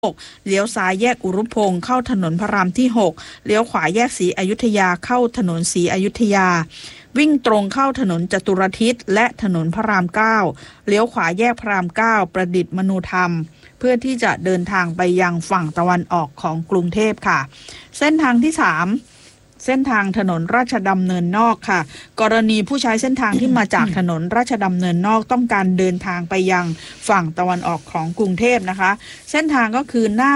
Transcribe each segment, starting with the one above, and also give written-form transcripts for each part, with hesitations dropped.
6เลี้ยวซ้ายแยกอุรุพงศ์เข้าถนนพระรามที่6เลี้ยวขวาแยกศรีอยุธยาเข้าถนนศรีอยุธยาวิ่งตรงเข้าถนนจตุรทิศและถนนพระราม9เลี้ยวขวาแยกพระราม9ประดิษฐ์มนูธรรมเพื่อที่จะเดินทางไปยังฝั่งตะวันออกของกรุงเทพค่ะเส้นทางที่3เส้นทางถนนราชดำเนินนอกค่ะกรณีผู้ใช้เส้นทางที่มาจากถนนราชดำเนินนอกต้องการเดินทางไปยังฝั่งตะวันออกของกรุงเทพนะคะเส้นทางก็คือหน้า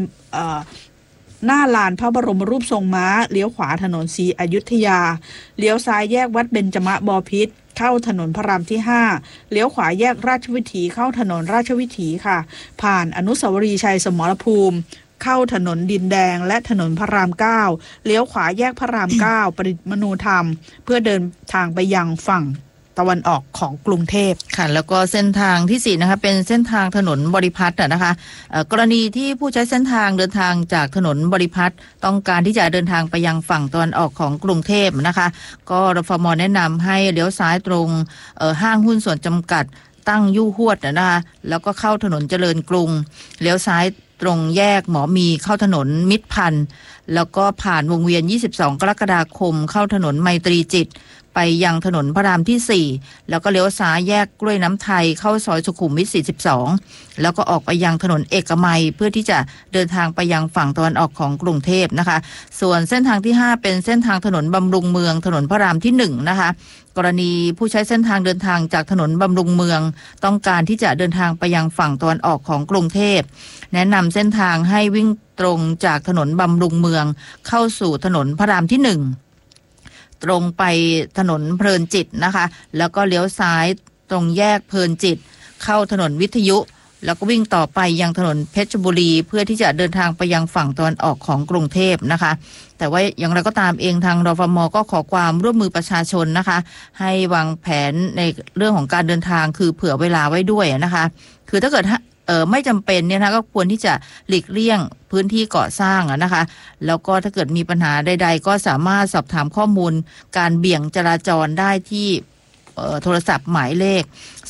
ลานพระบรมรูปทรงม้าเลี้ยวขวาถนนศรีอยุธยาเลี้ยวซ้ายแยกวัดเบญจมบพิตรเข้าถนนพระรามที่5เลี้ยวขวาแยกราชวิถีเข้าถนนราชวิถีค่ะผ่านอนุสาวรีย์ชัยสมรภูมิเข้าถนนดินแดงและถนนพระราม9เลี้ยวขวาแยกพระราม9ประดิษฐ์มนูธรรมเพื่อเดินทางไปยังฝั่งตะวันออกของกรุงเทพค่ะแล้วก็เส้นทางที่4นะคะเป็นเส้นทางถนนบริพัตรนะคะกรณีที่ผู้ใช้เส้นทางเดินทางจากถนนบริพัตรต้องการที่จะเดินทางไปยังฝั่งตะวันออกของกรุงเทพนะคะก็รฟม.แนะนำให้เลี้ยวซ้ายตรงห้างหุ้นส่วนจำกัดตั้งยู่ฮวดนะคะแล้วก็เข้าถนนเจริญกรุงเลี้ยวซ้ายตรงแยกหมอมีเข้าถนนมิตรพันธ์แล้วก็ผ่านวงเวียน22กรกฎาคมเข้าถนนไมตรีจิตไปยังถนนพระรามที่4แล้วก็เลี้ยวซ้ายแยกกล้วยน้ำไทยเข้าซอยสุขุมวิท42แล้วก็ออกไปยังถนนเอกมัยเพื่อที่จะเดินทางไปยังฝั่งตะวันออกของกรุงเทพนะคะส่วนเส้นทางที่5เป็นเส้นทางถนนบำรุงเมืองถนนพระรามที่1นะคะกรณีผู้ใช้เส้นทางเดินทางจากถนนบำรุงเมืองต้องการที่จะเดินทางไปยังฝั่งตะวันออกของกรุงเทพแนะนำเส้นทางให้วิ่งตรงจากถนนบำรุงเมืองเข้าสู่ถนนพระรามที่1ตรงไปถนนเพลินจิตนะคะแล้วก็เลี้ยวซ้ายตรงแยกเพลินจิตเข้าถนนวิทยุแล้วก็วิ่งต่อไปยังถนนเพชรบุรีเพื่อที่จะเดินทางไปยังฝั่งตะวันออกของกรุงเทพนะคะแต่ว่าอย่างไรก็ตามเองทางรฟม.ก็ขอความร่วมมือประชาชนนะคะให้วางแผนในเรื่องของการเดินทางคือเผื่อเวลาไว้ด้วยนะคะคือถ้าเกิดไม่จำเป็นเนี่ยนะก็ควรที่จะหลีกเลี่ยงพื้นที่ก่อสร้างนะคะแล้วก็ถ้าเกิดมีปัญหาใดๆก็สามารถสอบถามข้อมูลการเบี่ยงจราจรได้ที่โทรศัพท์หมายเลข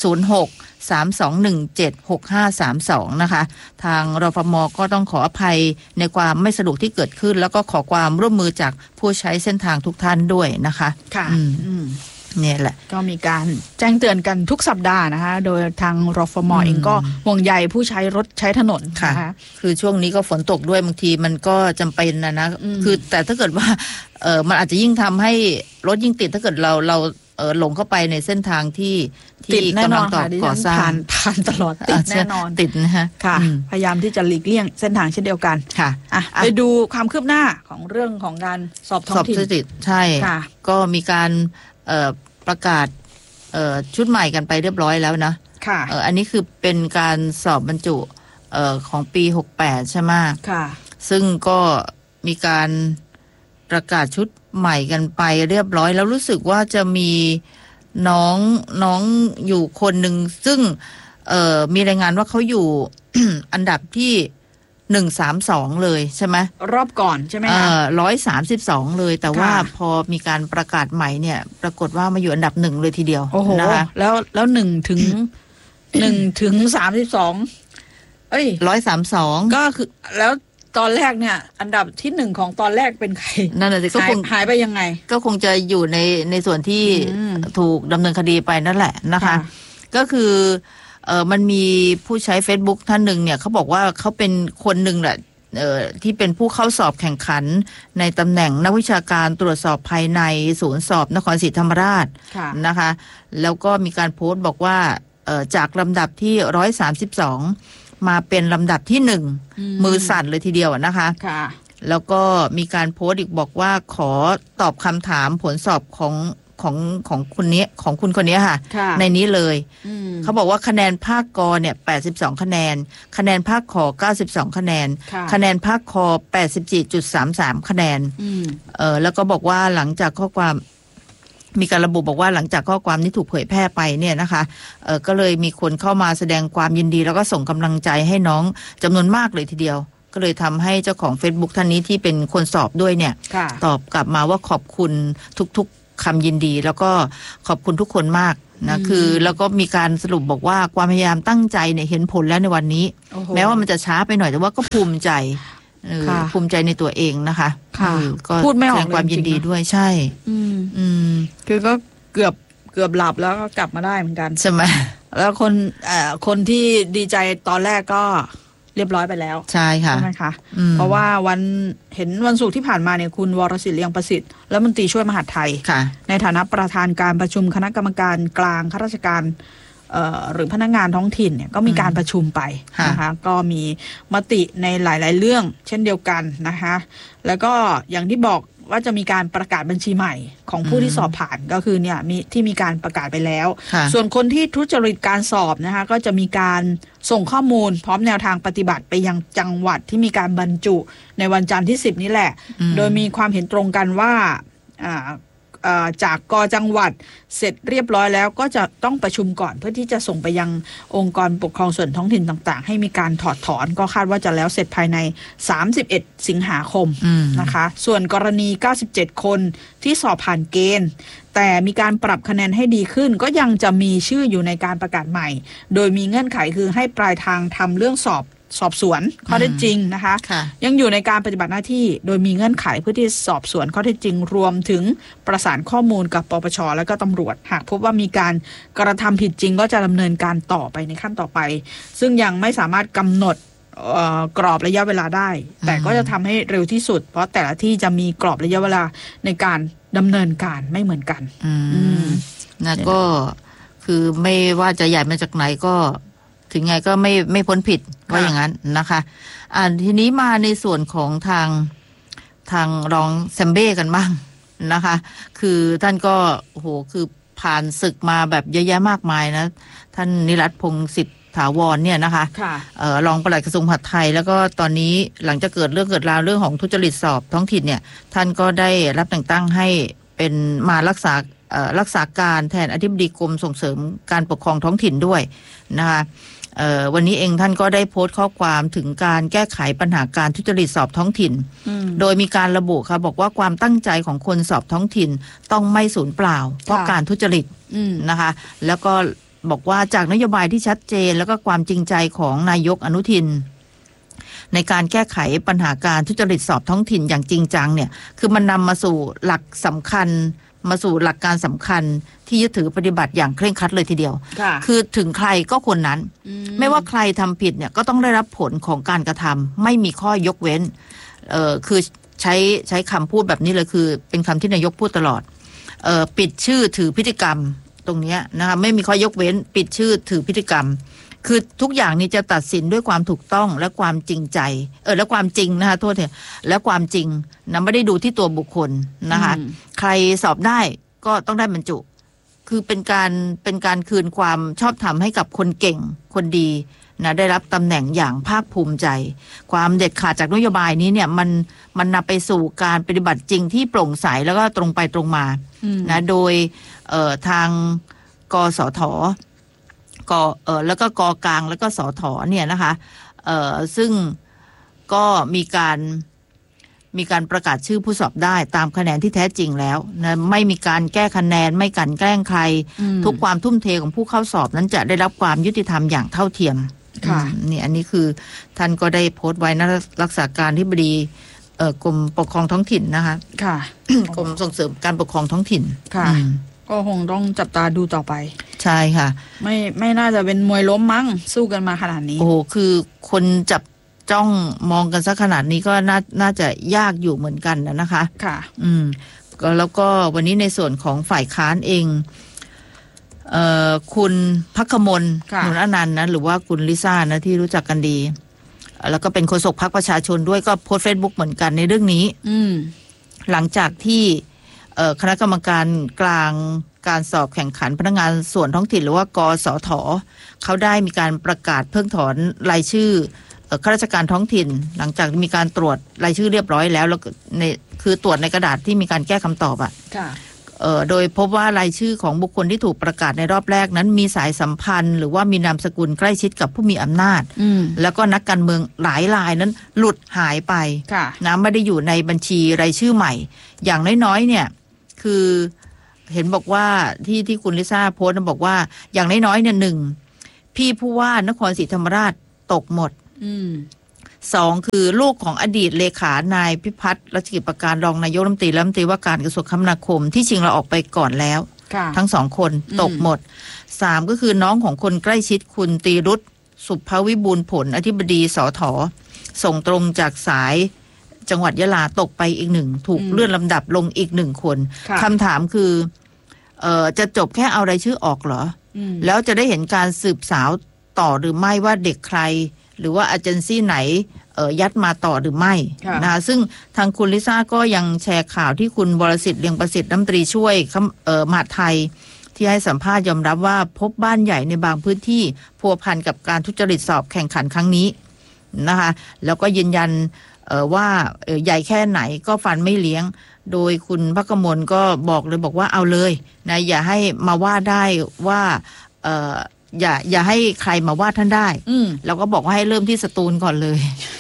06-3217-6532นะคะทางรฟม.ก็ต้องขออภัยในความไม่สะดวกที่เกิดขึ้นแล้วก็ขอความร่วมมือจากผู้ใช้เส้นทางทุกท่านด้วยนะคะค่ะเนี่ยแหละก็มีการแจ้งเตือนกันทุกสัปดาห์นะคะโดยทางรฟม.เองก็ห่วงใยผู้ใช้รถใช้ถนนนะคะคือช่วงนี้ก็ฝนตกด้วยบางทีมันก็จำเป็นนะคือแต่ถ้าเกิดว่ามันอาจจะยิ่งทำให้รถยิ่งติดถ้าเกิดเราหลงเข้าไปในเส้นทางที่กำลังก่อสร้างผ่านตลอดติดแน่นอนติดนะฮะค่ะพยายามที่จะหลีกเลี่ยงเส้นทางเช่นเดียวกันค่ะไปดูความคืบหน้าของเรื่องของการสอบท้องถิ่นใช่ก็มีการประกาศชุดใหม่กันไปเรียบร้อยแล้วนะค่ะอันนี้คือเป็นการสอบบรรจุของปี68ใช่ไหมค่ะซึ่งก็มีการประกาศชุดใหม่กันไปเรียบร้อยแล้วรู้สึกว่าจะมีน้องอยู่คนหนึ่งซึ่งมีรายงานว่าเขาอยู่ อันดับที่132เลยใช่ไหมรอบก่อนใช่ไหมคะ 132เลยแต่ว่าพอมีการประกาศใหม่เนี่ยปรากฏว่ามาอยู่อันดับ1เลยทีเดียวนะคะแล้ว1 ถึง 32 132 ก็คือแล้วตอนแรกเนี่ยอันดับที่1ของตอนแรกเป็นใครนั่นแหละสิก็คงหายไปยังไงก็คงจะอยู่ในส่วนที่ถูกดำเนินคดีไปนั่นแหละนะคะก็คือมันมีผู้ใช้ Facebook ท่านหนึ่งเนี่ยเขาบอกว่าเขาเป็นคนหนึ่งแหละที่เป็นผู้เข้าสอบแข่งขันในตำแหน่งนักวิชาการตรวจสอบภายในศูนย์สอบนครศรีธรรมราชนะคะแล้วก็มีการโพสต์บอกว่าจากลำดับที่132มาเป็นลำดับที่1มือสั่นเลยทีเดียวนะคะแล้วก็มีการโพสต์อีกบอกว่าขอตอบคำถามผลสอบของคุณนี้ของคุณคนนี้ค่ะในนี้เลยเขาบอกว่าคะแนนภาคกเนี่ย82คะแนนคะแนนภาคขอ92คะแนนคะแนนภาคคอ 84.33 คะแนนแล้วก็บอกว่าหลังจากข้อความมีการระบุบอกว่าหลังจากข้อความนี้ถูกเผยแพร่ไปเนี่ยนะคะก็เลยมีคนเข้ามาแสดงความยินดีแล้วก็ส่งกำลังใจให้น้องจำนวนมากเลยทีเดียวก็เลยทำให้เจ้าของ Facebook ท่านนี้ที่เป็นคนสอบด้วยเนี่ยตอบกลับมาว่าขอบคุณทุกๆคำยินดีแล้วก็ขอบคุณทุกคนมากนะคือแล้วก็มีการสรุปบอกว่าความพยายามตั้งใจเนี่ยเห็นผลแล้วในวันนี้แม้ว่ามันจะช้าไปหน่อยแต่ว่าก็ภูมิใจภูมิใจในตัวเองนะคะก็พูดไม่ออกความยินดีด้วยใช่คือก็เกือบหลับแล้วก็กลับมาได้เหมือนกันใช่ไหมแล้วคนที่ดีใจตอนแรกก็เรียบร้อยไปแล้วใช่ค่ะใช่ไหมคะเพราะว่าเห็นวันศุกร์ที่ผ่านมาเนี่ยคุณวรศิษฐ์เลียงประสิทธิ์รัฐมนตรีช่วยมหาดไทยในฐานะประธานการประชุมคณะกรรมการกลางข้าราชการหรือพนักงานท้องถิ่นเนี่ยก็มีการประชุมไปนะคะก็มีมติในหลายๆเรื่องเช่นเดียวกันนะคะแล้วก็อย่างที่บอกว่าจะมีการประกาศบัญชีใหม่ของผู้ที่สอบผ่านก็คือเนี่ยมีการประกาศไปแล้วส่วนคนที่ทุจริตการสอบนะคะก็จะมีการส่งข้อมูลพร้อมแนวทางปฏิบัติไปยังจังหวัดที่มีการบรรจุในวันจันทร์ที่10นี้แหละโดยมีความเห็นตรงกันว่าจากกจังหวัดเสร็จเรียบร้อยแล้วก็จะต้องประชุมก่อนเพื่อที่จะส่งไปยังองค์กรปกครองส่วนท้องถิ่นต่างๆให้มีการถอดถอนก็คาดว่าจะแล้วเสร็จภายใน31สิงหาคมนะคะส่วนกรณี97คนที่สอบผ่านเกณฑ์แต่มีการปรับคะแนนให้ดีขึ้นก็ยังจะมีชื่ออยู่ในการประกาศใหม่โดยมีเงื่อนไขคือให้ปลายทางทำเรื่องสอบสวนข้อเท็จจริงนะคะยังอยู่ในการปฏิบัติหน้าที่โดยมีเงื่อนไขเพื่อที่สอบสวนข้อเท็จจริงรวมถึงประสานข้อมูลกับปปชและก็ตำรวจหากพบว่ามีการกระทำผิดจริงก็จะดำเนินการต่อไปในขั้นต่อไปซึ่งยังไม่สามารถกำหนดกรอบระยะเวลาได้แต่ก็จะทำให้เร็วที่สุดเพราะแต่ละที่จะมีกรอบระยะเวลาในการดำเนินการไม่เหมือนกันนะก็คือไม่ว่าจะใหญ่มาจากไหนก็ถึงไงก็ไม่พ้นผิดว่าอย่างนั้นนะคะทีนี้มาในส่วนของทางรองแซมเบ้กันบ้างนะคะคือท่านก็โอ้โหคือผ่านศึกมาแบบเยอะแยะมากมายนะท่านนิรัตน์พงษ์สิทธิ์ถาวรเนี่ยนะคะรองปลัดกระทรวงมหาดไทยแล้วก็ตอนนี้หลังจากเกิดเรื่องของทุจริตสอบท้องถิ่นเนี่ยท่านก็ได้รับแต่งตั้งให้เป็นมารักษาการแทนอธิบดีกรมส่งเสริมการปกครองท้องถิ่นด้วยนะคะวันนี้เองท่านก็ได้โพสต์ข้อความถึงการแก้ไขปัญหาการทุจริตสอบท้องถิ่นโดยมีการระบุค่ะบอกว่าความตั้งใจของคนสอบท้องถิ่นต้องไม่สูญเปล่าเพราะการทุจริตนะคะแล้วก็บอกว่าจากนโยบายที่ชัดเจนแล้วก็ความจริงใจของนายกอนุทินในการแก้ไขปัญหาการทุจริตสอบท้องถิ่นอย่างจริงจังเนี่ยคือมันนำมาสู่หลักสำคัญมาสู่หลักการสำคัญที่ยึดถือปฏิบัติอย่างเคร่งครัดเลยทีเดียวคือถึงใครก็คนนั้นไม่ว่าใครทำผิดเนี่ยก็ต้องได้รับผลของการกระทำไม่มีข้อยกเว้นคือใช้คำพูดแบบนี้เลยคือเป็นคำที่นายกพูดตลอดปิดชื่อถือพฤติกรรมตรงนี้นะคะไม่มีข้อยกเว้นปิดชื่อถือพฤติกรรมคือทุกอย่างนี้จะตัดสินด้วยความถูกต้องและความจริงใจและความจริงนะคะโทษเถอะและความจริงนะไม่ได้ดูที่ตัวบุคคลนะคะใครสอบได้ก็ต้องได้บรรจุคือเป็นการคืนความชอบธรรมให้กับคนเก่งคนดีนะได้รับตำแหน่งอย่างภาคภูมิใจความเด็ดขาดจากนโยบายนี้เนี่ยมันนำไปสู่การปฏิบัติจริงที่โปร่งใสแล้วก็ตรงไปตรงมานะโดยทางกสทแล้วก็กกลางแล้วก็สทเนี่ยนะคะซึ่งก็มีการประกาศชื่อผู้สอบได้ตามคะแนนที่แท้จริงแล้วนะไม่มีการแก้คะแนนไม่กลั่นแกล้งใครทุกความทุ่มเทของผู้เข้าสอบนั้นจะได้รับความยุติธรรมอย่างเท่าเทียมนี่อันนี้คือท่านก็ได้โพสต์ไว้นะรักษาการที่บดีกรมปกครองท้องถิ่นนะคะค่ะ กรมส่งเสริมการปกครองท้องถิ่นค่ะก็คงต้องจับตาดูต่อไปใช่ค่ะไม่น่าจะเป็นมวยล้มมั้งสู้กันมาขนาดนี้โอ้คือคนจับจ้องมองกันซะขนาดนี้ก็น่าจะยากอยู่เหมือนกันนะคะค่ะก็แล้วก็วันนี้ในส่วนของฝ่ายค้านเองคุณภัคมลหนุนอนันต์นะหรือว่าคุณลิซ่านะที่รู้จักกันดีแล้วก็เป็นโฆษกพรรคประชาชนด้วยก็โพสต์ Facebook เหมือนกันในเรื่องนี้หลังจากที่คณะกรรมการกลางการสอบแข่งขันพนักงานส่วนท้องถิ่นหรือว่ากสทเขาได้มีการประกาศเพิกถอนรายชื่อข้าราชการท้องถิ่นหลังจากมีการตรวจรายชื่อเรียบร้อยแล้วคือตรวจในกระดาษที่มีการแก้คำตอบโดยพบว่ารายชื่อของบุคคลที่ถูกประกาศในรอบแรกนั้นมีสายสัมพันธ์หรือว่ามีนามสกุลใกล้ชิดกับผู้มีอำนาจแล้วก็นักการเมืองหลายรายนั้นหลุดหายไปนะไม่ได้อยู่ในบัญชีรายชื่อใหม่อย่างน้อยๆเนี่ยคือเห็นบอกว่าที่คุณลิซ่าโพสต์บอกว่าอย่างน้อยๆเนี่ยหนึ่งพี่ผู้ว่านครศรีธรรมราชตกหมดสองคือลูกของอดีตเลขานายพิพัฒน์รัชกิจประการรองนายกรัฐมนตรีและรัฐมนตรีว่าการกระทรวงคมนาคมที่จริงเราออกไปก่อนแล้วทั้งสองคนตกหมดสามก็คือน้องของคนใกล้ชิดคุณตรีรุตสุภวิบูลย์ผลอธิบดีสถ.ส่งตรงจากสายจังหวัดยะลาตกไปอีกหนึ่งถูกเลื่อนลำดับลงอีกหนึ่งคนคำถามคือจะจบแค่เอารายชื่อออกเหรอแล้วจะได้เห็นการสืบสาวต่อหรือไม่ว่าเด็กใครหรือว่าเอเจนซี่ไหนยัดมาต่อหรือไม่นะคะซึ่งทางคุณลิซ่าก็ยังแชร์ข่าวที่คุณวรสิทธิ์เลียงประสิทธิ์รัฐมนตรีช่วยมหาดไทยที่ให้สัมภาษณ์ยอมรับว่าพบบ้านใหญ่ในบางพื้นที่พัวพันกับการทุจริตสอบแข่งขันครั้งนี้นะคะแล้วก็ยืนยันว่าใหญ่แค่ไหนก็ฟันไม่เลี้ยงโดยคุณพกมลก็บอกว่าเอาเลยนะอย่าให้มาว่าได้ว่าอย่าให้ใครมาว่าท่านได้แล้วก็บอกว่าให้เริ่มที่สตูลก่อนเลย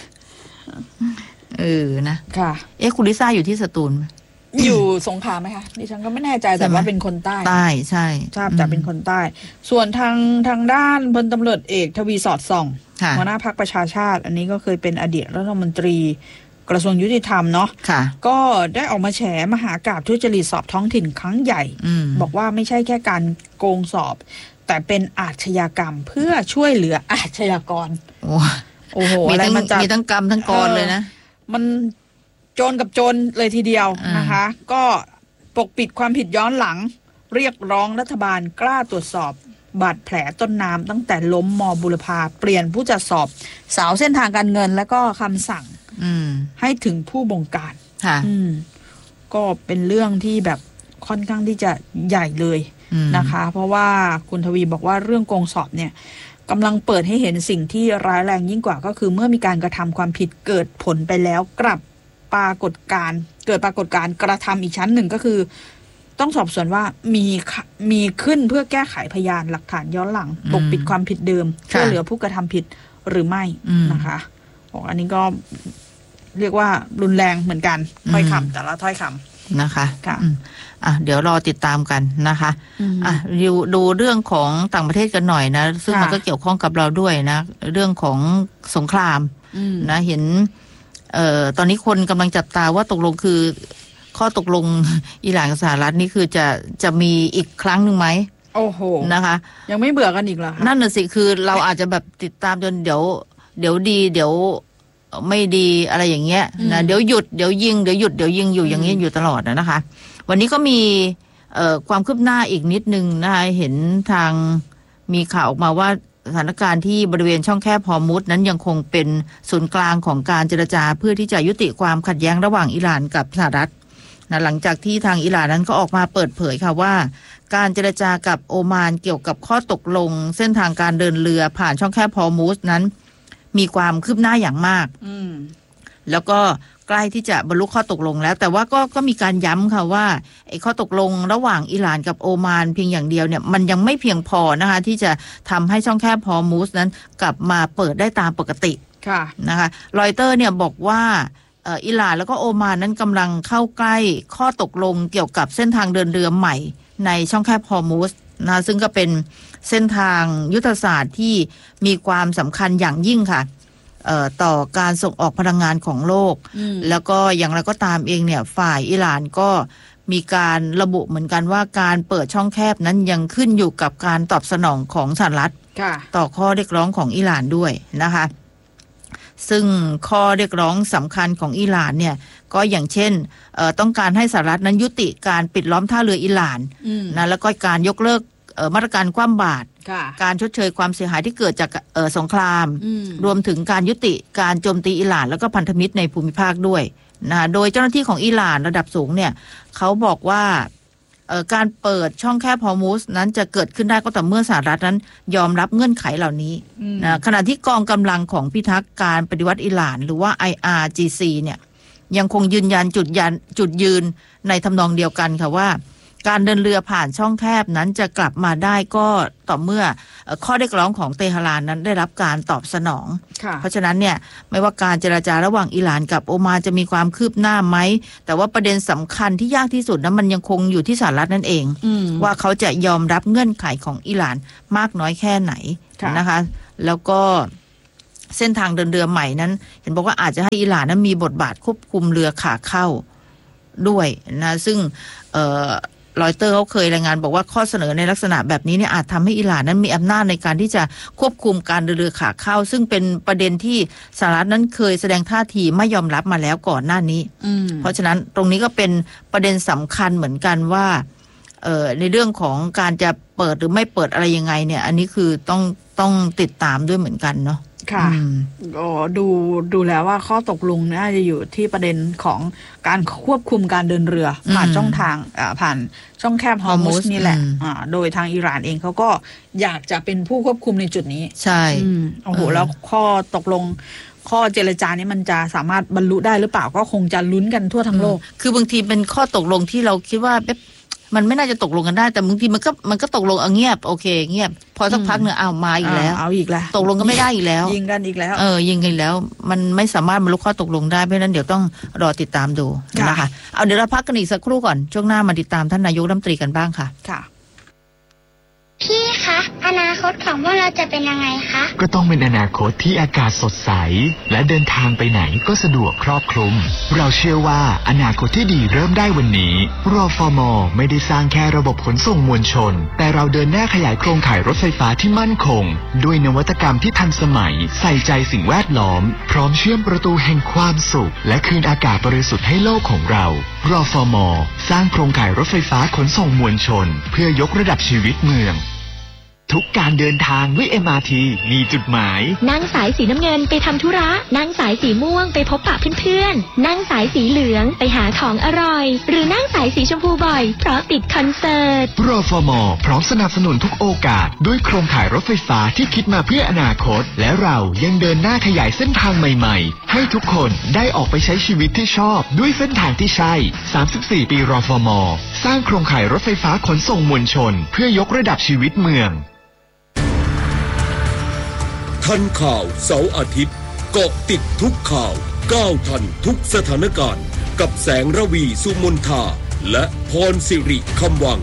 นะค่ะคุณลิซ่าอยู่ที่สตูลอยู่สงขลาไหมคะดิฉันก็ไม่แน่ใจแต่ว่าเป็นคนใต้ใช่ทราบแต่เป็นคนใต้ส่วนทางด้านพลตำรวจเอกทวีสอดส่องหัวหน้าพรรคประชาชาติอันนี้ก็เคยเป็นอดีตรัฐมนตรีกระทรวงยุติธรรมเนาะก็ได้ออกมาแฉมหากาพย์ทุจริตสอบท้องถิ่นครั้งใหญ่บอกว่าไม่ใช่แค่การโกงสอบแต่เป็นอาชญากรรมเพื่อช่วยเหลืออาชญากรโอ้โหมีทั้งกรรมทั้งกรเลยนะมันโจรกับโจรเลยทีเดียวนะคะก็ปกปิดความผิดย้อนหลังเรียกร้องรัฐบาลกล้าตรวจสอบบาดแผลต้นน้ำตั้งแต่ล้มม.บุรพาเปลี่ยนผู้จัดสอบสาวเส้นทางการเงินแล้วก็คำสั่งให้ถึงผู้บงการก็เป็นเรื่องที่แบบค่อนข้างที่จะใหญ่เลยนะคะเพราะว่าคุณทวีบอกว่าเรื่องโกงสอบเนี่ยกำลังเปิดให้เห็นสิ่งที่ร้ายแรงยิ่งกว่าก็คือเมื่อมีการกระทำความผิดเกิดผลไปแล้วกลับเกิดปรากฏการณ์กระทำอีกชั้นหนึ่งก็คือต้องสอบสวนว่ามีขึ้นเพื่อแก้ไขพยานหลักฐานย้อนหลังปกปิดความผิดเดิมช่วยเหลือผู้กระทำผิดหรือไม่นะคะอันนี้ก็เรียกว่ารุนแรงเหมือนกันถ้อยคำแต่ละถ้อยคำนะคะเดี๋ยวรอติดตามกันนะคะดูเรื่องของต่างประเทศกันหน่อยนะซึ่งมันก็เกี่ยวข้องกับเราด้วยนะเรื่องของสงครามนะเห็นตอนนี้คนกำลังจับตาว่าตกลงคือข้อตกลงอิหร่านกับสหรัฐนี่คือจะมีอีกครั้งหนึ่งไหมโอ้โหนะคะยังไม่เบื่อกันอีกเหรอนั่นน่ะสิคือเราอาจจะแบบติดตามจนเดี๋ยวดีเดี๋ยวไม่ดีอะไรอย่างเงี้ยนะเดี๋ยวหยุดเดี๋ยวยิงเดี๋ยวหยุดเดี๋ยวยิงอยู่อย่างเงี้ยอยู่ตลอดนะคะวันนี้ก็มีความคืบหน้าอีกนิดนึงนะคะเห็นทางมีข่าวออกมาว่าสถานการณ์ที่บริเวณช่องแคบฮอร์มุซนั้นยังคงเป็นศูนย์กลางของการเจรจาเพื่อที่จะยุติความขัดแย้งระหว่างอิหร่านกับสหรัฐนะหลังจากที่ทางอิหร่านนั้นก็ออกมาเปิดเผยค่ะว่าการเจรจากับโอมานเกี่ยวกับข้อตกลงเส้นทางการเดินเรือผ่านช่องแคบฮอร์มุซนั้นมีความคืบหน้าอย่างมากแล้วก็ใกล้ที่จะบรรลุข้อตกลงแล้วแต่ว่าก็มีการย้ำค่ะว่าไอ้ข้อตกลงระหว่างอิหร่านกับโอมานเพียงอย่างเดียวเนี่ยมันยังไม่เพียงพอนะคะที่จะทำให้ช่องแคบฮอร์มุซนั้นกลับมาเปิดได้ตามปกตินะคะรอยเตอร์เนี่ยบอกว่าอิหร่านแล้วก็โอมานนั้นกำลังเข้าใกล้ข้อตกลงเกี่ยวกับเส้นทางเดินเรือใหม่ในช่องแคบฮอร์มุซนะซึ่งก็เป็นเส้นทางยุทธศาสตร์ที่มีความสำคัญอย่างยิ่งค่ะต่อการส่งออกพลังงานของโลกแล้วก็อย่างไรก็ตามเองเนี่ยฝ่ายอิหร่านก็มีการระบุเหมือนกันว่าการเปิดช่องแคบนั้นยังขึ้นอยู่กับการตอบสนองของสหรัฐต่อข้อเรียกร้องของอิหร่านด้วยนะคะซึ่งข้อเรียกร้องสำคัญของอิหร่านเนี่ยก็อย่างเช่นต้องการให้สหรัฐนั้นยุติการปิดล้อมท่าเรืออิหร่านนะแล้วก็การยกเลิกมาตรการคว่ำบาตรการชดเชยความเสียหายที่เกิดจากสงครามรวมถึงการยุติการโจมตีอิหร่านแล้วก็พันธมิตรในภูมิภาคด้วยนะโดยเจ้าหน้าที่ของอิหร่านระดับสูงเนี่ยเขาบอกว่าการเปิดช่องแคบฮอร์มุซนั้นจะเกิดขึ้นได้ก็ต่อเมื่อสหรัฐนั้นยอมรับเงื่อนไขเหล่านี้นะขณะที่กองกำลังของพิทักษ์การปฏิวัติอิหร่านหรือว่า IRGC เนี่ยยังคงยืนยันจุดยืนในทำนองเดียวกันค่ะว่าการเดินเรือผ่านช่องแคบนั้นจะกลับมาได้ก็ต่อเมื่อข้อเรียกร้องของเตหะรานนั้นได้รับการตอบสนองเพราะฉะนั้นเนี่ยไม่ว่าการเจรจาระหว่างอิหร่านกับโอมานจะมีความคืบหน้าไหมแต่ว่าประเด็นสำคัญที่ยากที่สุดนั้นมันยังคงอยู่ที่สหรัฐนั่นเองว่าเขาจะยอมรับเงื่อนไขของอิหร่านมากน้อยแค่ไหนนะคะแล้วก็เส้นทางเดินเรือใหม่นั้นเห็นบอกว่าอาจจะให้อิหร่านนั้นมีบทบาทควบคุมเรือขาเข้าด้วยนะซึ่งรอยเตอร์เขาเคยรายงานบอกว่าข้อเสนอในลักษณะแบบนี้เนี่ยอาจทำให้อิหร่านนั้นมีอำนาจในการที่จะควบคุมการเดินเรือขาเข้าซึ่งเป็นประเด็นที่สหรัฐนั้นเคยแสดงท่าทีไม่ยอมรับมาแล้วก่อนหน้านี้เพราะฉะนั้นตรงนี้ก็เป็นประเด็นสำคัญเหมือนกันว่าในเรื่องของการจะเปิดหรือไม่เปิดอะไรยังไงเนี่ยอันนี้คือต้องติดตามด้วยเหมือนกันเนาะค่ะดูแล้วว่าข้อตกลงน่าจะอยู่ที่ประเด็นของการควบคุมการเดินเรือผ่านช่องทางผ่านช่องแคบฮอร์มุสนี่แหละโดยทางอิหร่านเองเขาก็อยากจะเป็นผู้ควบคุมในจุดนี้ใช่โอ้โหแล้วข้อตกลงข้อเจรจานี้มันจะสามารถบรรลุได้หรือเปล่าก็คงจะลุ้นกันทั่วทั้งโลกคือบางทีเป็นข้อตกลงที่เราคิดว่ามันไม่น่าจะตกลงกันได้แต่บางทีมันก็ตกลงเงียบโอเคเงียบพอสักพักหนึ่งมาอีกแล้วเอาอีกแล้วตกลงก็ไม่ได้อีกแล้วยิงกันอีกแล้วยิงกันแล้วมันไม่สามารถบรรลุข้อตกลงได้เพราะนั้นเดี๋ยวต้องรอติดตามดูนะคะเอาเดี๋ยวเราพักกันอีกสักครู่ก่อนช่วงหน้ามาติดตามท่านนายกรัฐมนตรีกันบ้างค่ะค่ะพี่คะอนาคตของพวกเราจะเป็นยังไงคะก็ต้องเป็นอนาคตที่อากาศสดใสและเดินทางไปไหนก็สะดวกครอบคลุมเราเชื่อว่าอนาคตที่ดีเริ่มได้วันนี้รฟม.ไม่ได้สร้างแค่ระบบขนส่งมวลชนแต่เราเดินหน้าขยายโครงข่ายรถไฟฟ้าที่มั่นคงด้วยนวัตกรรมที่ทันสมัยใส่ใจสิ่งแวดล้อมพร้อมเชื่อมประตูแห่งความสุขและคืนอากาศบริสุทธิ์ให้โลกของเรารฟม.สร้างโครงข่ายรถไฟฟ้าขนส่งมวลชนเพื่อยกระดับชีวิตเมืองทุกการเดินทางด้วย MRT มีจุดหมายนั่งสายสีน้ำเงินไปทำธุระนั่งสายสีม่วงไปพบปะเพื่อนๆนั่งสายสีเหลืองไปหาของอร่อยหรือนั่งสายสีชมพูบ่อยเพราะติดคอนเสิร์ตรฟม.พร้อมสนับสนุนทุกโอกาสด้วยโครงข่ายรถไฟฟ้าที่คิดมาเพื่ออนาคตและเรายังเดินหน้าขยายเส้นทางใหม่ๆให้ทุกคนได้ออกไปใช้ชีวิตที่ชอบด้วยเส้นทางที่ใช่34 ปีรฟม.สร้างโครงข่ายรถไฟฟ้าขนส่งมวลชนเพื่อยกระดับชีวิตเมืองทันข่าวเสาร์อาทิตย์เกาะติดทุกข่าวก้าวทันทุกสถานการณ์กับแสงระวีสุมนทาและพรสิริคำวัง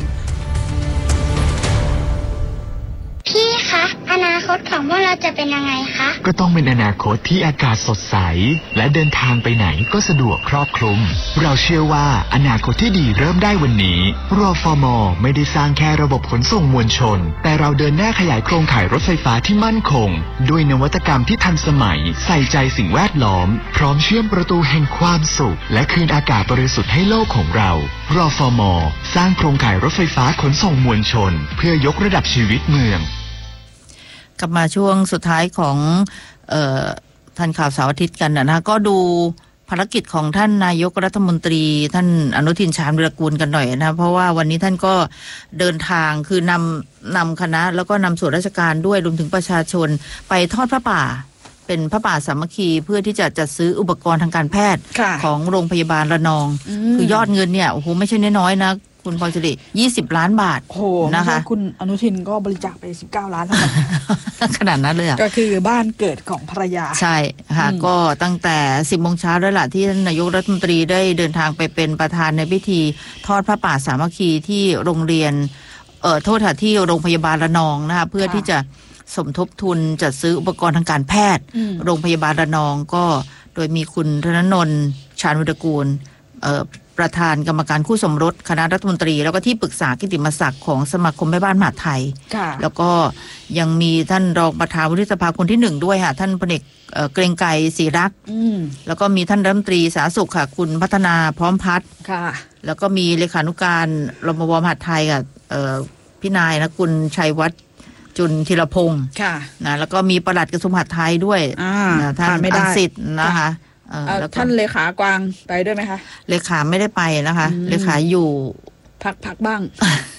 พี่คะอนาคตของพวกเราจะเป็นยังไงคะก็ต้องเป็นอนาคตที่อากาศสดใสและเดินทางไปไหนก็สะดวกครอบคลุมเราเชื่อว่าอนาคตที่ดีเริ่มได้วันนี้รฟม.ไม่ได้สร้างแค่ระบบขนส่งมวลชนแต่เราเดินหน้าขยายโครงข่ายรถไฟฟ้าที่มั่นคงด้วยนวัตกรรมที่ทันสมัยใส่ใจสิ่งแวดล้อมพร้อมเชื่อมประตูแห่งความสุขและคืนอากาศบริสุทธิ์ให้โลกของเรารฟม.สร้างโครงข่ายรถไฟฟ้าขนส่งมวลชนเพื่อยกระดับชีวิตเมืองกลับมาช่วงสุดท้ายของทันข่าวเสาร์อาทิตย์กันนะก็ดูภารกิจของท่านนายกรัฐมนตรีท่านอนุทินชาญวิรากูลกันหน่อยนะเพราะว่าวันนี้ท่านก็เดินทางคือนำคณะแล้วก็นำส่วนราชการด้วยรวมถึงประชาชนไปทอดพระป่าเป็นพระป่าสามัคคีเพื่อที่จะจัดซื้ออุปกรณ์ทางการแพทย์ของโรงพยาบาลระนองคือยอดเงินเนี่ยโอ้โหไม่ใช่น้อยๆนะคุณพรสิริ20 ล้านบาทนะคะคุณอนุทินก็บริจาคไป19 ล้านแล้วขนาดนั้นเลยก็คือบ้านเกิดของภรรยาใช่ค่ะก็ตั้งแต่ 10 โมงเช้าแล้วล่ะที่ท่านนายกรัฐมนตรีได้เดินทางไปเป็นประธานในพิธีทอดพระป่าสามัคคีที่โรงเรียนโทษค่ะที่โรงพยาบาลระนองนะคะเพื่อที่จะสมทบทุนจัดซื้ออุปกรณ์ทางการแพทย์โรงพยาบาลระนองก็โดยมีคุณธนนนท์ชาญวิรากูลประธานกรรมการคู่สมรสคณะรัฐมนตรีแล้วก็ที่ปรึกษากิตติมศักดิ์ของสมาคมแม่บ้านมหาดไทยแล้วก็ยังมีท่านรองประธานวุฒิสภาคนที่1ด้วยค่ะท่านพลเอกเกรียงไกรศรีรักษ์แล้วก็มีท่านรัฐมนตรีสาธารณสุขค่ะคุณพัฒนาพร้อมพัฒน์แล้วก็มีเลขานุการรมวมหาดไทยค่ะพี่นายนะคุณชัยวัฒน์จุลธีรพงศ์นะแล้วก็มีปลัดกระทรวงมหาดไทยด้วยท่านอังสิทธิ์นะคะท่านเลขากวางไปด้วยไหมคะเลขาไม่ได้ไปนะคะเลขาอยู่พักบ้าง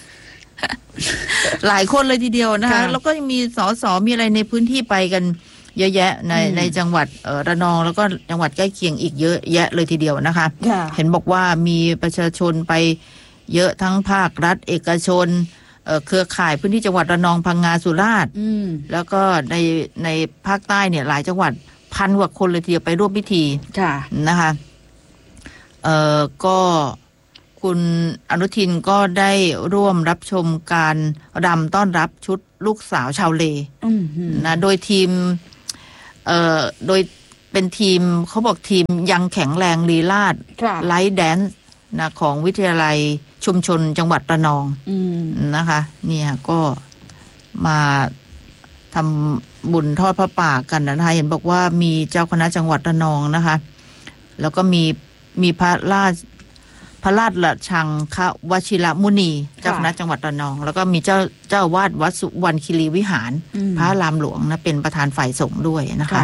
หลายคนเลยทีเดียวนะคะแล้วก็มีสสมีอะไรในพื้นที่ไปกันเยอะแยะในจังหวัดระนองแล้วก็จังหวัดใกล้เคียงอีกเยอะแยะเลยทีเดียวนะคะเห็นบอกว่ามีประชาชนไปเยอะทั้งภาครัฐเอกชนเครือข่ายพื้นที่จังหวัดระนองพังงาสุราษฎร์แล้วก็ในภาคใต้เนี่ยหลายจังหวัด1,000 กว่าคนเลยทีเดียวไปร่วมพิธีนะคะก็คุณอนุทินก็ได้ร่วมรับชมการรำต้อนรับชุดลูกสาวชาวเลนะโดยทีมโดยเป็นทีมเขาบอกทีมยังแข็งแรงลีลาศไลท์แดนซ์นะของวิทยาลัยชุมชนจังหวัดระนองนะคะเนี่ยก็มาทำบุญทอดพระป่ากันนะคะเห็นบอกว่ามีเจ้าคณะจังหวัดระนองนะคะแล้วก็มีพระราชชังควชิรมุนีเจ้าคณะจังหวัดระนองแล้วก็มีเจ้าวาดวัดสุวรรณคีรีวิหารพระรามหลวงนะเป็นประธานฝ่ายสงฆ์ด้วยนะคะ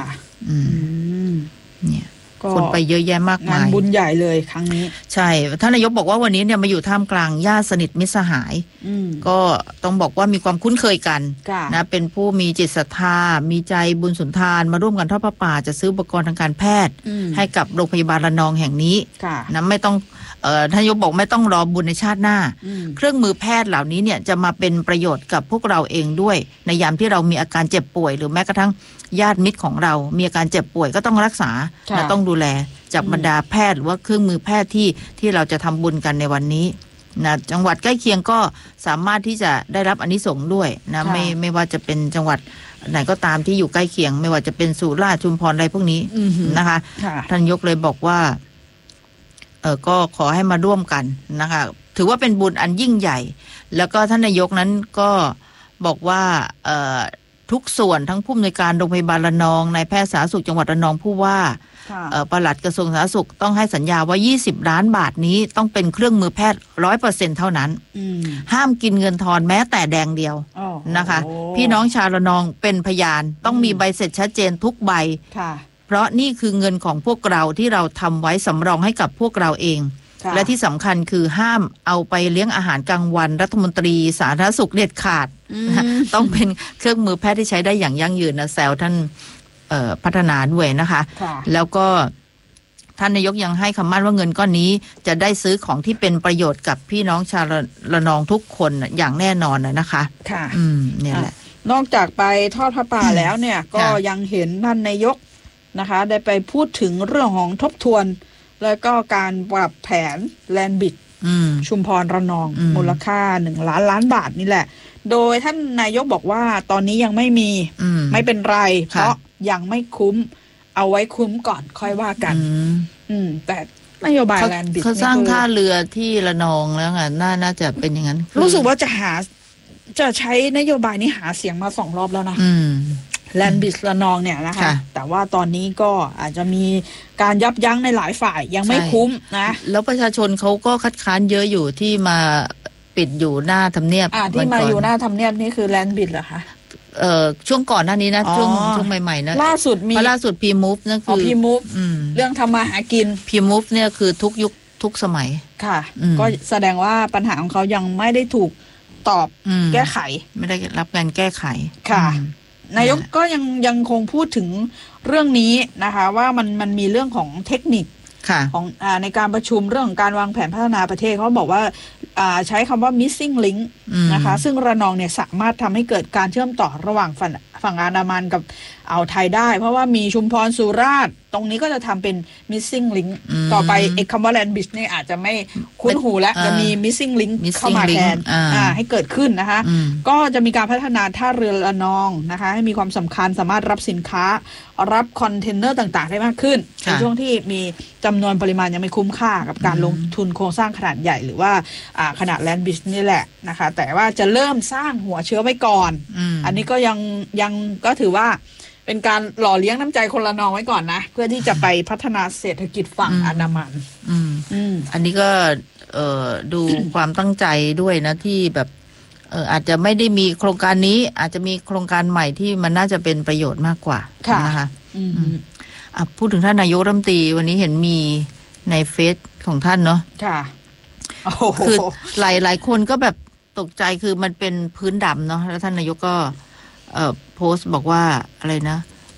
เนี่ยคนไปเยอะแยะมากมายงานบุญใหญ่เลยครั้งนี้ใช่ท่านนายกบอกว่าวันนี้เนี่ยมาอยู่ท่ามกลางญาติสนิทมิตรสหายก็ต้องบอกว่ามีความคุ้นเคยกันนะเป็นผู้มีจิตศรัทธามีใจบุญสุนทานมาร่วมกันทอดพระป่าจะซื้ออุปกรณ์ทางการแพทย์ให้กับโรงพยาบาลระนองแห่งนี้นะไม่ต้องท่านนายกบอกไม่ต้องรอบุญในชาติหน้าเครื่องมือแพทย์เหล่านี้เนี่ยจะมาเป็นประโยชน์กับพวกเราเองด้วยในยามที่เรามีอาการเจ็บป่วยหรือแม้กระทั่งญาติมิตรของเรามีอาการเจ็บป่วยก็ต้องรักษาและต้องดูแลจากบรรดาแพทย์หรือว่าเครื่องมือแพทย์ที่เราจะทำบุญกันในวันนี้นะจังหวัดใกล้เคียงก็สามารถที่จะได้รับอานิสงส์ด้วยนะไม่ว่าจะเป็นจังหวัดไหนก็ตามที่อยู่ใกล้เคียงไม่ว่าจะเป็นสุราษฎร์ชุมพรอะไรพวกนี้นะคะท่านยกเลยบอกว่าก็ขอให้มาร่วมกันนะคะถือว่าเป็นบุญอันยิ่งใหญ่แล้วก็ท่านนายกนั้นก็บอกว่าทุกส่วนทั้งผู้อำนวยการโรงพยาบาลระนองนายแพทย์สาธารณสุขจังหวัดระนองผู้ว่าปลัดกระทรวงสาธารณสุขต้องให้สัญญาว่า20 ล้านบาทนี้ต้องเป็นเครื่องมือแพทย์ 100% เท่านั้นห้ามกินเงินทอนแม้แต่แดงเดียวนะคะพี่น้องชาวระนองเป็นพยานต้องมีใบเสร็จชัดเจนทุกใบเพราะนี่คือเงินของพวกเราที่เราทำไว้สำรองให้กับพวกเราเองและที่สำคัญคือห้ามเอาไปเลี้ยงอาหารกลางวันรัฐมนตรีสาธารณสุขเด็ดขาดต้องเป็นเครื่องมือแพทย์ที่ใช้ได้อย่างยั่งยืนนะแซวท่านพัฒนาด้วยนะคะแล้วก็ท่านนายกยังให้คำมั่นว่าเงินก้อนนี้จะได้ซื้อของที่เป็นประโยชน์กับพี่น้องชาวระนองทุกคนอย่างแน่นอนนะคะค่ะเนี่ยแหละนอกจากไปทอดพระป่าแล้วเนี่ยก็ยังเห็นท่านนายกนะคะได้ไปพูดถึงเรื่องของทบทวนแล้วก็การปรับแผนแลนด์บิดชุมพรระนองมูลค่า1 ล้านบาทนี่แหละโดยท่านนายกบอกว่าตอนนี้ยังไม่มีไม่เป็นไรเพราะยังไม่คุ้มเอาไว้คุ้มก่อนค่อยว่ากันแต่นโยบายแลนด์บิดเขาสร้างท่าเรือที่ระนองแล้วไงน่าจะเป็นอย่างนั้นรู้สึกว่าจะใช้นโยบายนี้หาเสียงมา2 รอบแล้วนะแลนด์บิดระนองเนี่ยนะคะแต่ว่าตอนนี้ก็อาจจะมีการยับยั้งในหลายฝ่ายยังไม่คุ้มนะแล้วประชาชนเขาก็คัดค้านเยอะอยู่ที่มาปิดอยู่หน้าทำเนียบที่มาอยู่หน้าทำเนียบนี่คือแลนด์บิดเหรอคะช่วงก่อนหน้านี้นะช่วงใหม่ๆนะล่าสุดพีมูฟนั่นคือพีมูฟเรื่องทำมาหากินพีมูฟเนี่ยคือทุกยุคทุกสมัยค่ะก็แสดงว่าปัญหาของเขายังไม่ได้ถูกตอบแก้ไขไม่ได้รับการแก้ไขค่ะนายกก็ยังคงพูดถึงเรื่องนี้นะคะว่ามันมีเรื่องของเทคนิคของในการประชุมเรื่องของการวางแผนพัฒนาประเทศเขาบอกว่าใช้คำว่า missing link นะคะซึ่งระนองเนี่ยสามารถทำให้เกิดการเชื่อมต่อระหว่างฝั่งอันดามันกับอ่าวไทยได้เพราะว่ามีชุมพรสุราษฎร์ตรงนี้ก็จะทำเป็น missing link ต่อไปคำว่า land bridge เนี่ยอาจจะไม่คุ้นหูแล้วจะมี missing link เข้ามาแทนให้เกิดขึ้นนะคะก็จะมีการพัฒนาท่าเรือระนองนะคะให้มีความสำคัญสามารถรับสินค้ารับคอนเทนเนอร์ต่างๆได้มากขึ้นในช่วงที่มีจำนวนปริมาณยังไม่คุ้มค่ากับการลงทุนโครงสร้างขนาดใหญ่หรือว่าขนาด land bridge นี่แหละนะคะแต่ว่าจะเริ่มสร้างหัวเชื้อไว้ก่อนอันนี้ก็ยังก็ถือว่าเป็นการหล่อเลี้ยงน้ำใจคนละนองไว้ก่อนนะเพื่อที่จะไปพัฒนาเศรษฐกิจฝั่งอันดามันอันนี้ก็ดูความตั้งใจด้วยนะที่แบบอาจจะไม่ได้มีโครงการนี้อาจจะมีโครงการใหม่ที่มันน่าจะเป็นประโยชน์มากกว่านะคะพูดถึงท่านนายกรัฐมนตรีวันนี้เห็นมีในเฟซของท่านเนาะค่ะคือหลายคนก็แบบตกใจคือมันเป็นพื้นดำเนาะแล้วท่านนายกก็โพสต์บอกว่าอะไรนะ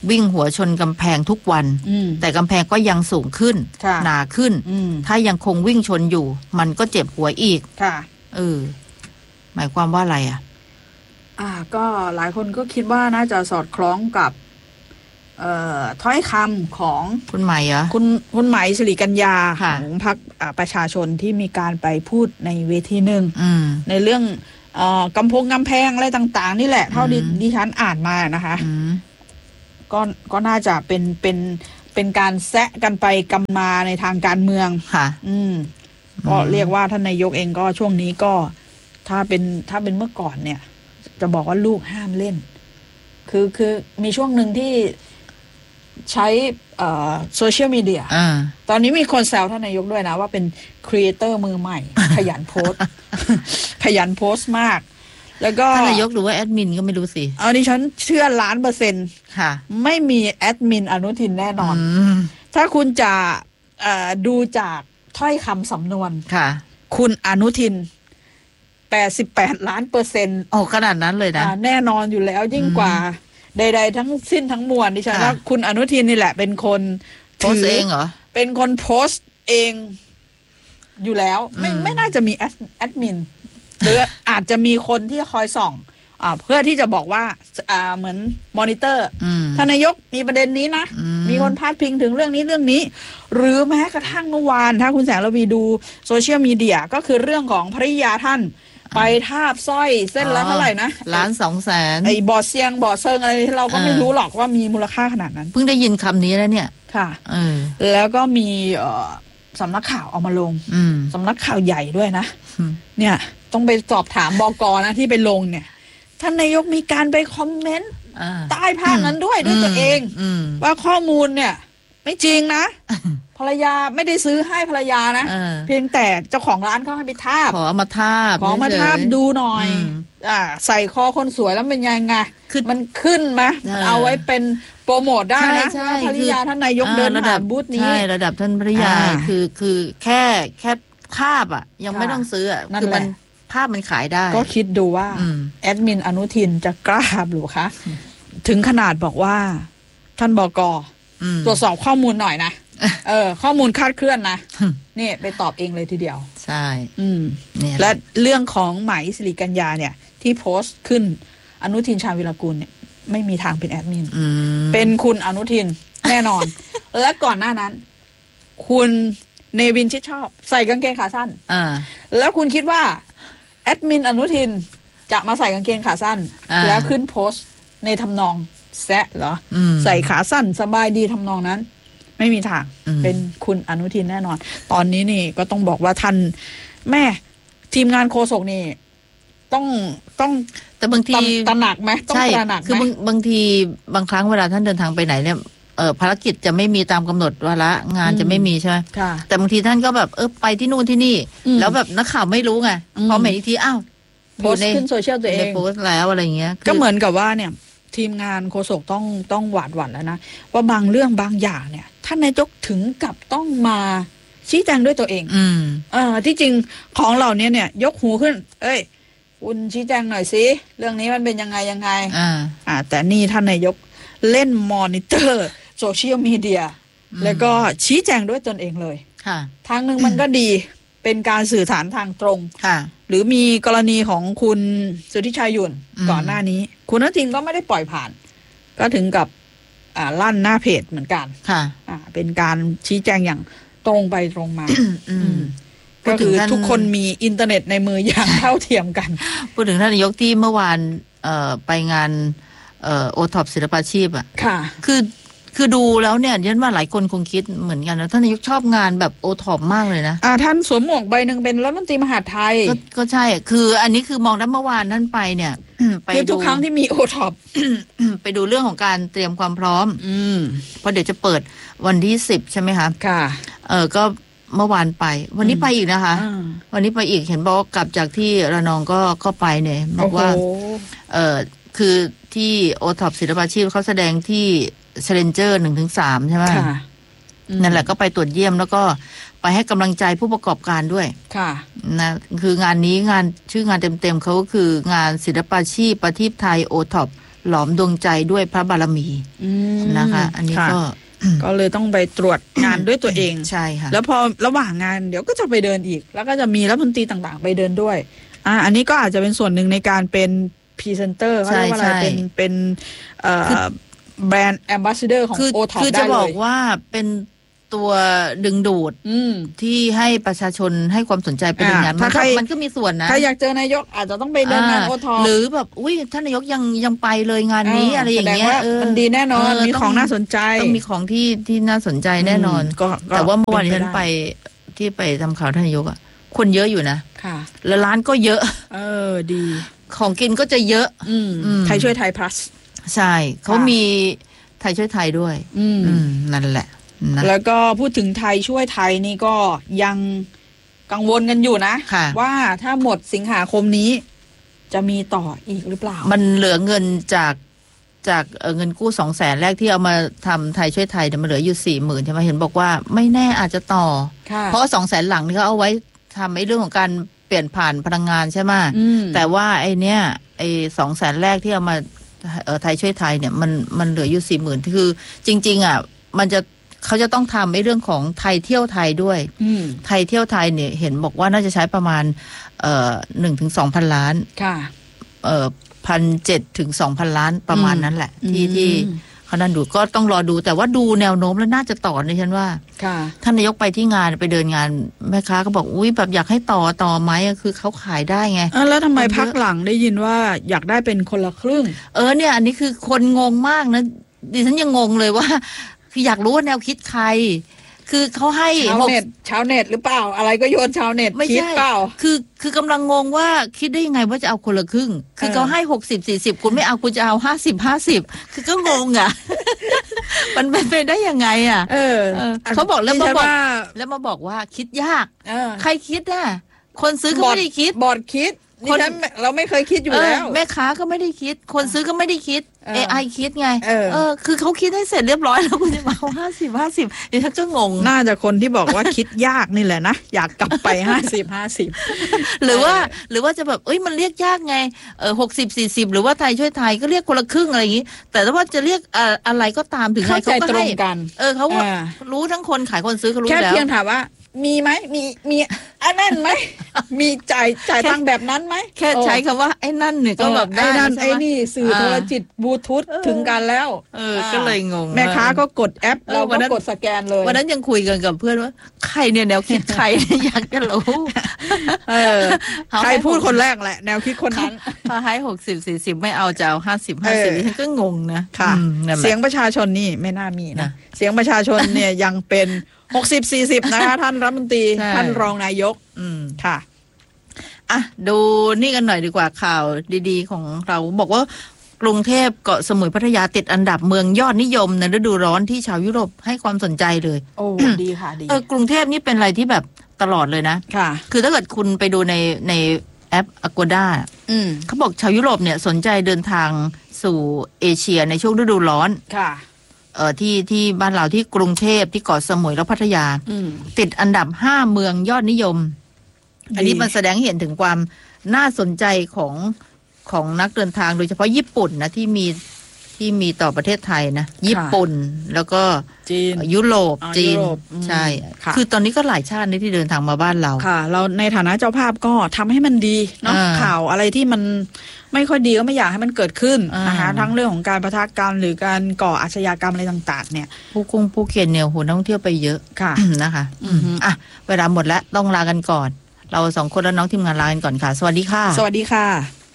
วิ่งหัวชนกำแพงทุกวันแต่กำแพงก็ยังสูงขึ้นหนาขึ้นถ้ายังคงวิ่งชนอยู่มันก็เจ็บหัวอีกหมายความว่าอะไรก็หลายคนก็คิดว่าน่าจะสอดคล้องกับถ้อยคำของคุณไหมคุณไหมสิริกัญญาของพรรคประชาชนที่มีการไปพูดในเวทีหนึ่งในเรื่องกำแพงอะไรต่างๆนี่แหละเท่าดิฉันอ่านมานะคะก็น่าจะเป็นการแซะกันไปกันมาในทางการเมืองค่ะก็เรียกว่าท่านนายกเองก็ช่วงนี้ก็ถ้าเป็นเมื่อก่อนเนี่ยจะบอกว่าลูกห้ามเล่นคือมีช่วงหนึ่งที่ใช้โซเชียลมีเดียตอนนี้มีคนแซวท่านนายกด้วยนะว่าเป็นครีเอเตอร์มือใหม่ ขยันโพสต์ ขยันโพสต์มากแล้วก็ท่านนายกหรือว่าแอดมินก็ไม่รู้สิดิฉันเชื่อ1,000,000% ค่ะไม่มีแอดมินอนุทินแน่นอนถ้าคุณจะดูจากถ้อยคำสำนวนค่ะคุณอนุทิน88,000,000% โอ้ขนาดนั้นเลยนะแน่นอนอยู่แล้วยิ่งกว่าใดๆทั้งสิ้นทั้งมวลดิฉันว่าคุณอนุทินนี่แหละเป็นคนโพสเองเหรอเป็นคนโพสเองอยู่แล้วไม่น่าจะมีแอดมินหรืออาจจะมีคนที่คอยส่องเพื่อที่จะบอกว่าเหมือนมอนิเตอร์ท่านนายกมีประเด็นนี้นะมีคนพาดพิงถึงเรื่องนี้หรือแม้กระทั่งเมื่อวานถ้าคุณแสงระวีดูโซเชียลมีเดียก็คือเรื่องของภริยาท่านไปทาบสร้อยเส้นละเท่าไหร่นะ 1,200,000 ไอ้บ่อเซียงบ่อเซิงอะไรเราก็ไม่รู้หรอกว่ามีมูลค่าขนาดนั้นเพิ่งได้ยินคำนี้แล้วเนี่ยค่ะแล้วก็มีสำนักข่าวเอามาลงสำนักข่าวใหญ่ด้วยนะเนี่ยต้องไปสอบถามบก.นะที่ไปลงเนี่ยท่านนายกมีการไปคอมเมนต์ใต้ภาพนั้นด้วยตัวเองว่าข้อมูลเนี่ยไม่จริงนะภรรยาไม่ได้ซื้อให้ภรรยานะเพียงแต่เจ้าของร้านเขาให้ไปทาบขอมาทาบดูหน่อยใส่คอคนสวยแล้วเป็นยังไงมันขึ้นไหมเอาไว้เป็นโปรโมทได้นะภรรยาท่านนายกเดินผ่านบูธนี้ใช่ระดับท่านภรรยาคือแค่ภาพยังไม่ต้องซื้อคือมันภาพมันขายได้ก็คิดดูว่าแอดมินอนุทินจะกล้าหรือคะถึงขนาดบอกว่าท่านบก.ตรวจสอบข้อมูลหน่อยนะข้อมูลคลาดเคลื่อนนะนี่ไปตอบเองเลยทีเดียวใช่และเรื่องของไหมสิริกัญญาเนี่ยที่โพสต์ขึ้นอนุทินชาญวิรกูลเนี่ยไม่มีทางเป็นแอดมินเป็นคุณอนุทินแน่นอน และก่อนหน้านั้นคุณเนวินชิดชอบใส่กางเกงขาสั้นแล้วคุณคิดว่าแอดมินอนุทินจะมาใส่กางเกงขาสั้นแล้วขึ้นโพสต์ในทำนองแซะเหรอใส่ขาสั้นสบายดีทำนองนั้นไม่มีทางเป็นคุณอนุทินแน่นอนตอนนี้นี่ก็ต้องบอกว่าท่านแม่ทีมงานโฆษกนี่ต้องแต่บางทีตระหนักไหมต้องตระหนักไหมคือบางทีบางครั้งเวลาท่านเดินทางไปไหนเนี่ยภารกิจจะไม่มีตามกำหนดวาระงานจะไม่มีใช่ไหมแต่บางทีท่านก็แบบไปที่นู่นที่นี่แล้วแบบนักข่าวไม่รู้ไงพอเห็นอีกทีอ้าวโพสต์ขึ้นโซเชียลตัวเองโพสต์แล้วอะไรเงี้ยก็เหมือนกับว่าเนี่ยทีมงานโฆษกต้องหวาดหวั่นแล้วนะว่าบางเรื่องบางอย่างเนี่ยท่านนายกถึงกับต้องมาชี้แจงด้วยตัวเองที่จริงของเหล่านี้เนี่ยยกหูขึ้นคุณชี้แจงหน่อยสิเรื่องนี้มันเป็นยังไงแต่นี่ท่านนายกเล่นมอนิเตอร์โซเชียลมีเดียแล้วก็ชี้แจงด้วยตนเองเลยทางหนึ่งมันก็ดีเป็นการสื่อสารทางตรงหรือมีกรณีของคุณสุทธิชัยหยุ่นก่อนหน้านี้คุณอนุทินก็ไม่ได้ปล่อยผ่านก็ถึงกับลั่นหน้าเพจเหมือนกันเป็นการชี้แจงอย่างตรงไปตรงมาก็คือทุกคนมีอินเทอร์เน็ตในมืออย่างเท่าเทียมกันพูดถึงท่านนายกที่เมื่อวานไปงานโอท็อปศิลปาชีพคือดูแล้วเนี่ยยันว่าหลายคนคงคิดเหมือนกันนะท่านนายกชอบงานแบบโอท็อปมากเลยนะท่านสวมหมวกใบหนึ่งเป็นรัฐมนตรีมหาดไทยก็ใช่คืออันนี้คือมองได้เมื่อวานท่านไปเนี่ยไปทุกครั้งที่มีโอท็อปไปดูเรื่องของการเตรียมความพร้อมเพราะเดี๋ยวจะเปิดวันที่10ใช่ไหมคะค่ะก็เมื่อวานไปวันนี้ไปอีกนะคะวันนี้ไปอีกเห็นบอกกลับจากที่ระนองก็ไปเนี่ยบอกว่าคือที่โอท็อปศิลปาชีพเขาแสดงที่เชลเลนเจอร์1-3ใช่ไหมนั่นแหละก็ไปตรวจเยี่ยมแล้วก็ไปให้กำลังใจผู้ประกอบการด้วยนะคืองานนี้งานชื่องานเต็มๆเขาก็คืองานศิลปาชีพประทีปไทยโอท็อปหลอมดวงใจด้วยพระบารมีนะคะอันนี้ก็เลยต้องไปตรวจงานด้วยตัวเองใช่ค่ะแล้วพอระหว่างงานเดี๋ยวก็จะไปเดินอีกแล้วก็จะมีรัฐมนตรีต่างๆไปเดินด้วยอันนี้ก็อาจจะเป็นส่วนหนึ่งในการเป็นพรีเซนเตอร์เขาเรียกว่าอะไรเป็นแบรนด์แอมบาสเดอร์ของโอท็อปได้เลยคือจะบอกว่าเป็นตัวดึงดูดที่ให้ประชาชนให้ความสนใจไปในงานมันก็มีส่วนนะถ้าอยากเจอนายกอาจจะต้องไปเดินงานโอท็อปหรือแบบอุ้ยท่านนายกยังไปเลยงานนี้อะไรอย่างเงี้ยมันดีแน่นอนมีของน่าสนใจต้องมีของที่น่าสนใจแน่นอนแต่ว่าเมื่อวานฉันไปที่ไปทำข่าวท่านนายกอะคนเยอะอยู่นะค่ะแล้วร้านก็เยอะดีของกินก็จะเยอะไทยช่วยไทย plus ใช่เขามีไทยช่วยไทยด้วยนั่นแหละแล้วก็พูดถึงไทยช่วยไทยนี่ก็ยังกังวลกันอยู่นะว่าถ้าหมดสิงหาคมนี้จะมีต่ออีกหรือเปล่ามันเหลือเงินจากเงินกู้200,000แรกที่เอามาทำไทยช่วยไทยเนี่ยมันเหลืออยู่40,000ใช่ไหมเห็นบอกว่าไม่แน่อาจจะต่อเพราะ200,000หลังนี่เขาเอาไว้ทำไอ้เรื่องของการเปลี่ยนผ่านพลังงานใช่ไหมแต่ว่าไอ้เนี้ยไอ้200,000แรกที่เอามาไทยช่วยไทยเนี่ยมันเหลืออยู่40,000คือจริงๆอ่ะเขาจะต้องทำไอ้เรื่องของไทยเที่ยวไทยด้วยไทยเที่ยวไทยเนี่ยเห็นบอกว่าน่าจะใช้ประมาณ1-2,000 ล้านค่ะ 1,700 ถึง 2,000 ล้านประมาณนั้นแหละที่เขานั่นดูก็ต้องรอดูแต่ว่าดูแนวโน้มแล้วน่าจะต่อในฉันว่าท่านนายกไปที่งานไปเดินงานแม่ค้าก็บอกอุ้ยแบบอยากให้ต่อไหมคือเขาขายได้ไงแล้วทำไมพักหลังได้ยินว่าอยากได้เป็นคนละครึ่งเนี่ยอันนี้คือคนงงมากนะดิฉันยังงงเลยว่าคืออยากรู้ว่าแนวคิดใครคือเขาให้ชาวเน็ตหรือเปล่าอะไรก็โยนชาวเน็ตคิดเปล่าคือกำลังงงว่าคิดได้ยังไงว่าจะเอาคนละครึ่งคือเขาให้60-40คุณไม่เอาคุณจะเอา50-50คือก็งงอ่ะ มันเป็นไปได้ยังไงอ่ะเขาบอกแล้วมาบอกว่าคิดยากใครคิดอ่ะคนซื้อก็ไม่ได้คิดบอร์ดคิดนี่เราไม่เคยคิดอยู่แล้วแม่ค้าก็ไม่ได้คิดคนซื้อก็ไม่ได้คิดAI คิดไงคือเขาคิดให้เสร็จเรียบร้อยแล้วคุณจะมา50-50ดิฉันก็งงน่าจะคนที่บอกว่าคิดยากนี่แหละนะอยากกลับไป50-50 หรือว่าจะแบบมันเรียกยากไง60-40หรือว่าไทยช่วยไทยก็เรียกคนละครึ่งอะไรอย่างนี้แต่ถ้าว่าจะเรียกอะไรก็ตามถึงใครเขาก็ให้เขารู้ทั้งคนขายคนซื้อเขารู้แล้วแค่เพียงถามว่ามีไหมมีอันนั้นไหมมีจ่ายตังแบบนั้นไหมแค่ใช้คำว่าไอ้นั่นเนี่ยก็แบบไอ้นั่นไอ้นี่สื่อโทรจิตบลูทูธถึงกันแล้วก็เลยงงแม่ค้าก็กดแอปเราก็กดสแกนเลยวันนั้นยังคุยกันกับเพื่อนว่าใครเนี่ยแนวคิดใครอยากจะรู้ใครพูดคนแรกแหละแนวคิดคนนั้นพอให้60-40ไม่เอาจะเอา50-50ก็งงนะค่ะเสียงประชาชนนี่ไม่น่ามีนะเสียงประชาชนเนี่ยยังเป็น60-40นะคะท่านรัฐมนตรีท่านรองนายกค่ะดูนี่กันหน่อยดีกว่าข่าวดีๆของเราบอกว่ากรุงเทพเกาะสมุยพัทยาติดอันดับเมืองยอดนิยมในฤดูร้อนที่ชาวยุโรปให้ความสนใจเลยโอ้ดีค่ะดีกรุงเทพนี่เป็นอะไรที่แบบตลอดเลยนะค่ะคือถ้าเกิดคุณไปดูในแอป Agoda เขาบอกชาวยุโรปเนี่ยสนใจเดินทางสู่เอเชียในช่วงฤดูร้อนค่ะที่บ้านเราที่กรุงเทพที่เกาะสมุยและพัทยาติดอันดับ5เมืองยอดนิยมอันนี้มันแสดงให้เห็นถึงความน่าสนใจของนักเดินทางโดยเฉพาะญี่ปุ่นนะที่มีต่อประเทศไทยนะญี่ปุ่นแล้วก็จีนยุโรปจีนใช่คือตอนนี้ก็หลายชาติที่เดินทางมาบ้านเราค่ะเราในฐานะเจ้าภาพก็ทำให้มันดีเนาะข่าวอะไรที่มันไม่ค่อยดีก็ไม่อยากให้มันเกิดขึ้นนะคะทั้งเรื่องของการปะทะกันหรือการก่ออาชญากรรมอะไรต่างๆเนี่ยภูเก็ตเนี่ยโหนักท่องเที่ยวไปเยอะค่ะนะคะเวลาหมดแล้วต้องลากันก่อนเรา2คนและน้องทีมงานลากันก่อนค่ะสวัสดีค่ะสวัสดีค่ะ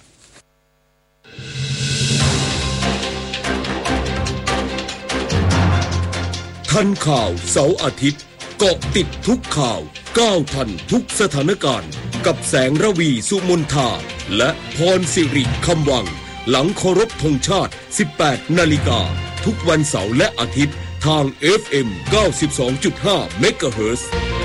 ทันข่าวเสาร์อาทิตย์เกาะติดทุกข่าวก้าวทันทุกสถานการณ์กับแสงระวีสุมนทาและพรสิริคำวังหลังเคารพธงชาติ 18 นาฬิกาทุกวันเสาร์และอาทิตย์ทาง FM 92.5 เมกะเฮิรตซ์